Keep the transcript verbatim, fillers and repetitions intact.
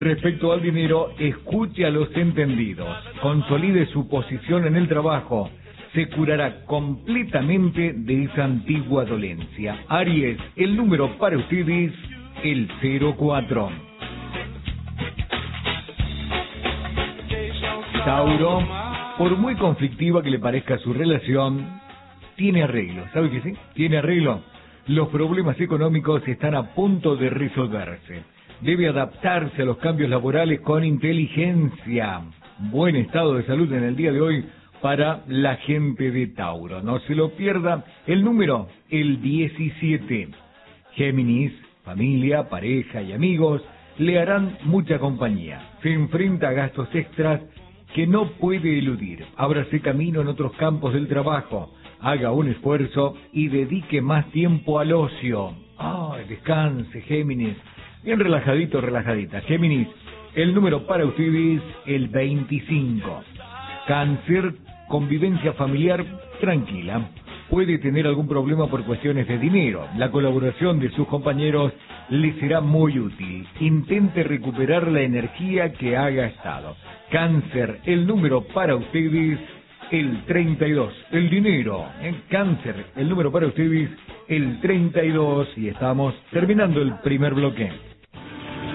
Respecto al dinero, escuche a los entendidos, consolide su posición en el trabajo, se curará completamente de esa antigua dolencia. Aries, el número para ustedes, el cero cuatro. Tauro, por muy conflictiva que le parezca su relación, tiene arreglo. ¿Sabe que sí? Tiene arreglo. Los problemas económicos están a punto de resolverse. Debe adaptarse a los cambios laborales con inteligencia. Buen estado de salud en el día de hoy para la gente de Tauro. No se lo pierda. El número, el diecisiete. Géminis, familia, pareja y amigos le harán mucha compañía. Se enfrenta a gastos extras que no puede eludir. Ábrase camino en otros campos del trabajo. Haga un esfuerzo y dedique más tiempo al ocio. Ay, descanse, Géminis. Bien relajadito, relajadita. Géminis, el número para ustedes, el veinticinco. Cáncer, convivencia familiar tranquila. Puede tener algún problema por cuestiones de dinero. La colaboración de sus compañeros le será muy útil. Intente recuperar la energía que ha gastado. Cáncer, el número para ustedes, el treinta y dos. El dinero, en Cáncer, el número para ustedes, el treinta y dos. Y estamos terminando el primer bloque.